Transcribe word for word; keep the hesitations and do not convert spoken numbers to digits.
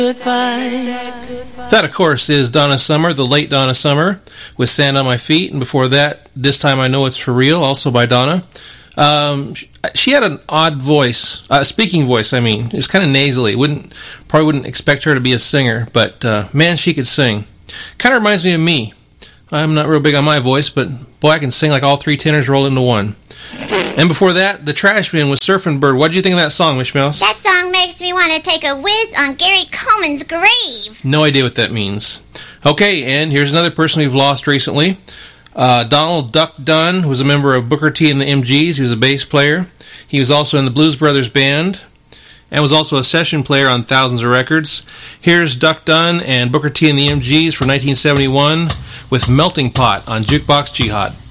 Goodbye. That, of course, is Donna Summer, the late Donna Summer, with Sand on My Feet. And before that, This Time I Know It's For Real, also by Donna. Um, she had an odd voice, uh, speaking voice, I mean. It was kind of nasally. Wouldn't Probably wouldn't expect her to be a singer, but uh, man, she could sing. Kind of reminds me of me. I'm not real big on my voice, but boy, I can sing like all three tenors rolled into one. And before that, The Trashman with Surfing Bird. What did you think of that song, Mish Mouse? That song makes me want to take a whiz on Gary Coleman's grave. No idea what that means. Okay, and here's another person we've lost recently. Uh, Donald Duck Dunn was a member of Booker T and the M Gs. He was a bass player. He was also in the Blues Brothers Band and was also a session player on thousands of records. Here's Duck Dunn and Booker T and the M Gs for nineteen seventy-one with Melting Pot on Jukebox Jihad.